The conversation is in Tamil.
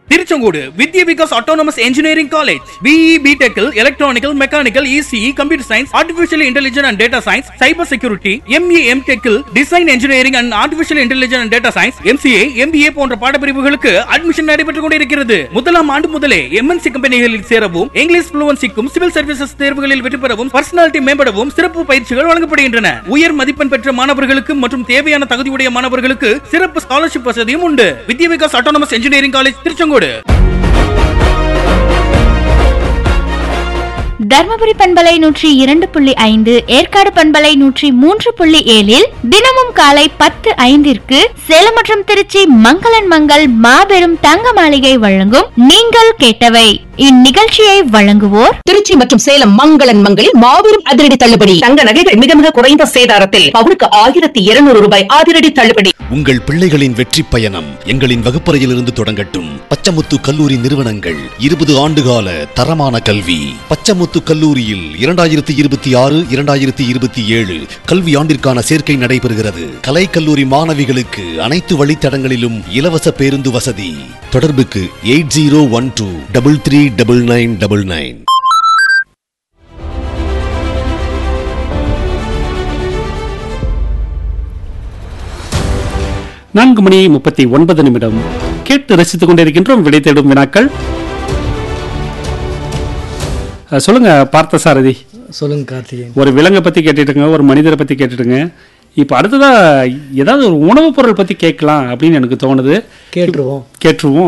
Tiruchengode Vidya Vikas autonomous engineering college. BE BTech electronical, mechanical, ECE, computer science, artificial intelligence and data science, cyber security, ME MTech design engineering and artificial intelligence and data science, MCA MBA போன்ற பாடப்பிரிவுகளுக்கு அட்மிஷன் நடைபெற்றுக் கொண்டிருக்கிறது. முதலாம் ஆண்டு முதலே MNC கம்பெனிகளில் சேரவும், இங்கிலீஷ் ஃப்ளூவன்சிக்கும், சிவில் சர்வீசஸ் தேர்வுகளில் வெற்றி பெறவும், பர்சனாலிட்டி மேம்படவும் சிறப்பு பயிற்சிகள் வழங்கப்படுகின்றன. உயர் மதிப்பெண் பெற்ற மாணவர்களுக்கு மற்றும் தேவையான தகுதியுடைய மாணவர்களுக்கு சிறப்பு ஸ்காலர்ஷிப் வசதியும் உண்டு. வித்யா Vikas autonomous engineering college, Tiruchengode. Dharmapuri பண்பலை 102.5, ஏற்காடு பண்பலை 103.7 தினமும் காலை 10:05 சேலம் மற்றும் திருச்சி மங்களன் மங்கள் மாபெரும் தங்க மாளிகை வழங்கும் நீங்கள் கேட்டவை. இந்நிகழ்ச்சியை வழங்குவோர் திருச்சி மற்றும் சேலம் மங்களன் மங்களில் மாபெரும் அதிரடி தள்ளுபடி. தங்க நகைகள் மிக மிக குறைந்த சேதாரத்தில் பவுனுக்கு 1200 ரூபாய் அதிரடி தள்ளுபடி. உங்கள் பிள்ளைகளின் வெற்றி பயணம் எங்களின் வகுப்பறையிலிருந்து தொடங்கட்டும். பச்சமுத்து கல்லூரி நிறுவனங்கள் 20 ஆண்டுகால தரமான கல்வி. பச்சமுத்து கல்லூரியில் 2026-2027 கல்வி ஆண்டிற்கான சேர்க்கை நடைபெறுகிறது. கலை கல்லூரி மாணவிகளுக்கு அனைத்து வழித்தடங்களிலும் இலவச பேருந்து வசதி. தொடர்புக்கு 8012339999. 4:39 கேட்டு ரசித்துக் கொண்டிருக்கின்றோம் விடை தேடும் வினாக்கள். சொல்லுங்க பார்த்த சாரதி. சொல்லுங்க கார்த்திகேயன். ஒரு விலங்கை பத்தி கேட்டுட்டுங்க, ஒரு மனிதரை பத்தி கேட்டுட்டுங்க. இப்போ அடுத்ததா ஏதாவது ஒரு உணவுப் பொருள் பத்தி கேட்கலாம் அப்படின்னு எனக்கு தோணுது. கேட்டுருவோம்.